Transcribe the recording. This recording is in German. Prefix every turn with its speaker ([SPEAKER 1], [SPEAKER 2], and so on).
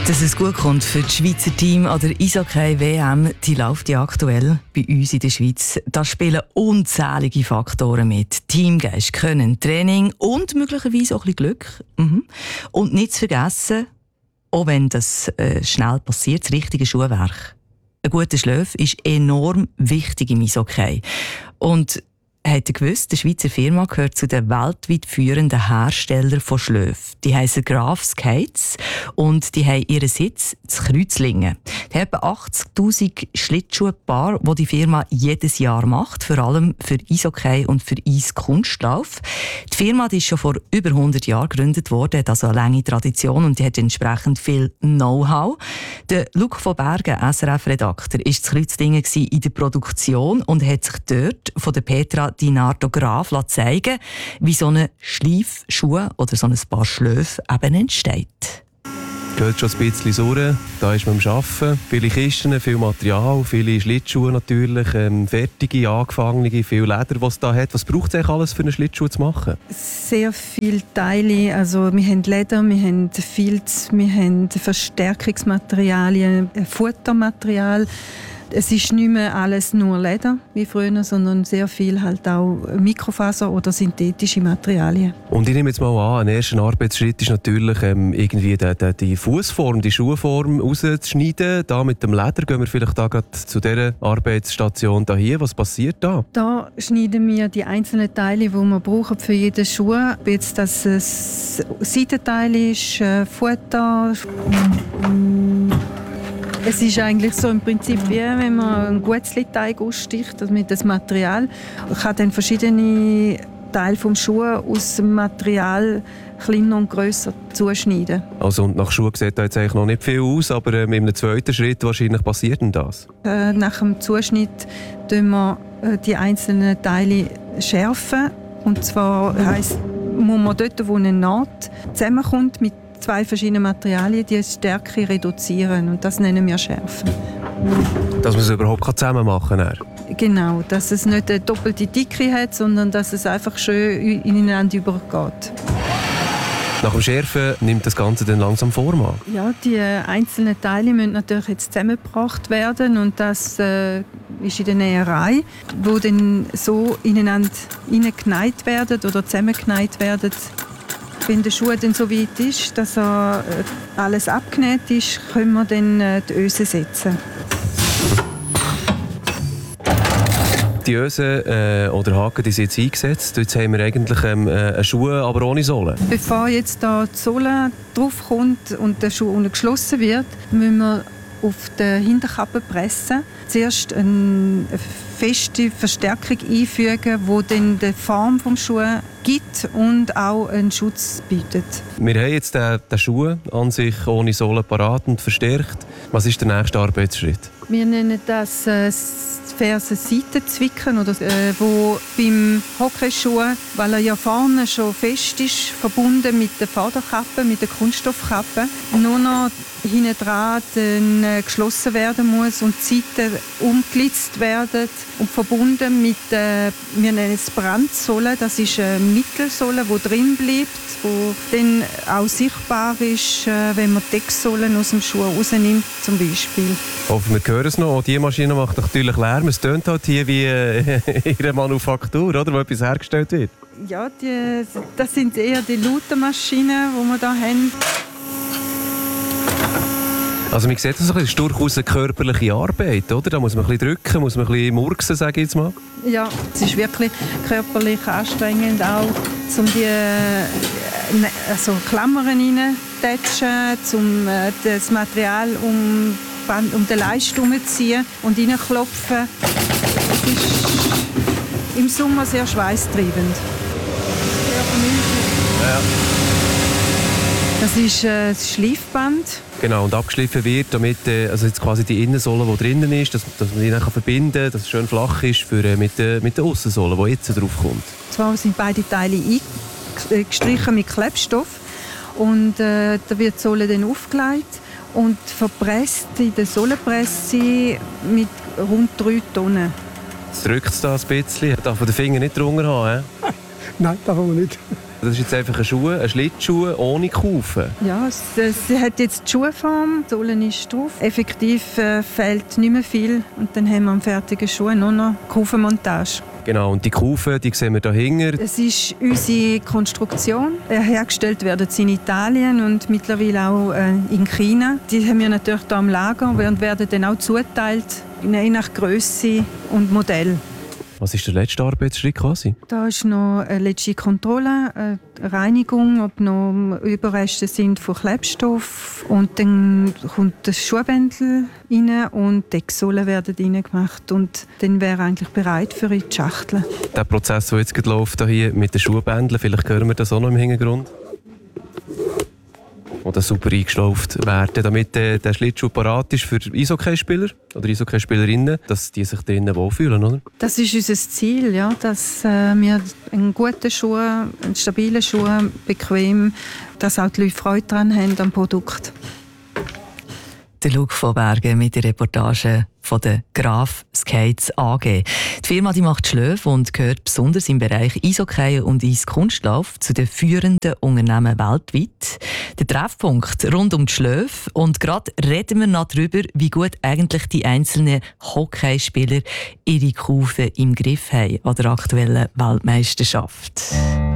[SPEAKER 1] Dass es gut kommt für das Schweizer Team an der Eishockey-WM, die läuft ja aktuell bei uns in der Schweiz. Da spielen unzählige Faktoren mit. Teamgeist, Können, Training und möglicherweise auch ein bisschen Glück. Und nicht zu vergessen, auch wenn das schnell passiert, das richtige Schuhwerk. Ein guter Schlaf ist enorm wichtig im Eishockey. Und habt ihr gewusst, die Schweizer Firma gehört zu den weltweit führenden Herstellern von Schläfen. Die heissen Graf Skates und die haben ihren Sitz in Kreuzlingen. Die haben 80'000 Schlittschuhpaare, die die Firma jedes Jahr macht, vor allem für Eishockey und für Eiskunstlauf. Die Firma die ist schon vor über 100 Jahren gegründet worden, hat also eine lange Tradition und die hat entsprechend viel Know-how. Der Luc von Bergen, SRF-Redakteur, war in Kreuzlingen in der Produktion und hat sich dort von der Petra Di Nardo Graf zeigen, wie so ein Schleifschuh oder so ein Paar Schläfe eben entsteht.
[SPEAKER 2] Geht schon ein bisschen sauer. Da ist man am Arbeiten. Viele Kisten, viel Material, viele Schlittschuhe natürlich, fertige, angefangene, viel Leder, was es da hat. Was braucht es eigentlich alles, für einen Schlittschuh zu machen?
[SPEAKER 3] Sehr viele Teile. Also wir haben Leder, wir haben Filz, wir haben Verstärkungsmaterialien, Futtermaterial. Es ist nicht mehr alles nur Leder wie früher, sondern sehr viel halt auch Mikrofaser oder synthetische Materialien.
[SPEAKER 2] Und ich nehme jetzt mal an, ein erster Arbeitsschritt ist natürlich irgendwie die Fußform, die Schuhform rauszuschneiden. Da mit dem Leder gehen wir vielleicht da gerade zu dieser Arbeitsstation hier. Was passiert da?
[SPEAKER 3] Da schneiden wir die einzelnen Teile, die wir brauchen für jeden Schuh. Ob jetzt das ein Seitenteil ist, Futter. Es ist eigentlich so im Prinzip wie wenn man einen Guetzli-Teig aussticht, also mit dem Material. Man kann dann verschiedene Teile des Schuhs aus dem Material kleiner und grösser zuschneiden.
[SPEAKER 2] Also und nach Schuhen sieht da jetzt eigentlich noch nicht viel aus, aber in einem zweiten Schritt wahrscheinlich passiert denn das?
[SPEAKER 3] Nach dem Zuschnitt schärfen wir die einzelnen Teile schärfen. Und zwar heisst, muss man dort, wo eine Naht zusammenkommt mit zwei verschiedene Materialien, die Stärke reduzieren, und das nennen wir Schärfen.
[SPEAKER 2] Dass man es überhaupt zusammen machen kann?
[SPEAKER 3] Genau, dass es nicht eine doppelte Dicke hat, sondern dass es einfach schön ineinander übergeht.
[SPEAKER 2] Nach dem Schärfen nimmt das Ganze dann langsam Form an? Ja,
[SPEAKER 3] die einzelnen Teile müssen natürlich jetzt zusammengebracht werden, und das ist in der Näherei, wo dann so ineinander hineingenäht werden oder zusammengenäht werden. Wenn der Schuh dann so weit ist, dass alles abgenäht ist, können wir dann die Öse setzen.
[SPEAKER 2] Die Öse oder Haken die sind jetzt eingesetzt. Jetzt haben wir eigentlich einen Schuh, aber ohne Sohle.
[SPEAKER 3] Bevor jetzt da die Sohle draufkommt und der Schuh unten geschlossen wird, müssen wir auf der Hinterkappe pressen. Zuerst eine feste Verstärkung einfügen, die dann die Form des Schuhs gibt und auch einen Schutz bietet. Wir
[SPEAKER 2] haben jetzt den Schuh an sich ohne Sohle parat und verstärkt. Was ist der nächste Arbeitsschritt?
[SPEAKER 3] Wir nennen das Fersenseitenzwicken, oder wo beim Hockeyschuh, weil er ja vorne schon fest ist, verbunden mit der Vorderkappe, mit der Kunststoffkappe, nur noch hinten dran geschlossen werden muss und die Seiten umgelitzt werden und verbunden mit, wir nennen es Brandsohle, das ist eine Mittelsohle, die drin bleibt, die dann auch sichtbar ist, wenn man die Decksohlen aus dem Schuh rausnimmt, zum Beispiel.
[SPEAKER 2] Hoffen wir hören es noch. Diese Maschine macht natürlich Lärm. Es tönt halt hier wie in einer Manufaktur, oder, wo etwas hergestellt wird.
[SPEAKER 3] Ja, das sind eher die lauten Maschinen, die wir hier haben.
[SPEAKER 2] Also man sieht, das ist durchaus eine körperliche Arbeit, oder? Da muss man ein bisschen drücken, muss man ein bisschen murksen, sage ich jetzt mal.
[SPEAKER 3] Ja, es ist wirklich körperlich anstrengend, auch um die Klammern reinzutatschen, um das Material um den Leist herumzuziehen und reinklopfen. Es ist im Sommer sehr schweißtreibend.
[SPEAKER 2] Ja.
[SPEAKER 3] Das ist das Schleifband.
[SPEAKER 2] Genau, und abgeschliffen wird, damit also jetzt quasi die Innensohle, die drinnen ist, dass man die dann verbinden kann, dass es schön flach ist mit der Aussensohle, die jetzt drauf kommt.
[SPEAKER 3] Zwar sind beide Teile gestrichen mit Klebstoff und da wird die Sohle dann aufgelegt und verpresst in der Sohlenpresse mit rund 3 Tonnen.
[SPEAKER 2] Jetzt drückt es da ein bisschen, darf man den Finger nicht drunter haben?
[SPEAKER 4] Nein, darf man nicht.
[SPEAKER 2] Das ist jetzt einfach ein Schlittschuh ohne Kufen.
[SPEAKER 3] Ja, sie hat jetzt die Schuhform, die Sohle ist drauf. Effektiv fehlt nicht mehr viel und dann haben wir am fertigen Schuh nur noch Kufenmontage.
[SPEAKER 2] Genau, und die Kufen, die sehen wir da hinten.
[SPEAKER 3] Es ist unsere Konstruktion. Hergestellt werden sie in Italien und mittlerweile auch in China. Die haben wir natürlich hier am Lager und werden dann auch zugeteilt, je nach Grösse und Modell.
[SPEAKER 2] Was ist der letzte Arbeitsschritt quasi?
[SPEAKER 3] Da ist noch eine letzte Kontrolle, eine Reinigung, ob noch Überreste sind von Klebstoff. Und dann kommt das Schuhbändel rein und die Decksohlen werden reingemacht. Und dann wäre eigentlich bereit für die Schachtel.
[SPEAKER 2] Der Prozess, der jetzt gerade läuft hier mit den Schuhbändeln, vielleicht hören wir das auch noch im Hintergrund. Oder super eingeschlauft werden, damit der Schlittschuh parat ist für Eishockeyspieler oder Eishockeyspielerinnen, dass die sich drinnen wohlfühlen, oder?
[SPEAKER 3] Das ist unser Ziel, ja, dass wir einen guten Schuh, einen stabilen Schuh, bequem, dass auch die Leute Freude daran haben am Produkt.
[SPEAKER 1] Der Luc von Bergen mit der Reportage von der Graf Skates AG. Die Firma die macht Schläfe und gehört besonders im Bereich Eishockey und Eiskunstlauf zu den führenden Unternehmen weltweit. Der Treffpunkt rund um die Schläfe. Und gerade reden wir noch darüber, wie gut eigentlich die einzelnen Hockeyspieler ihre Kufen im Griff haben an der aktuellen Weltmeisterschaft.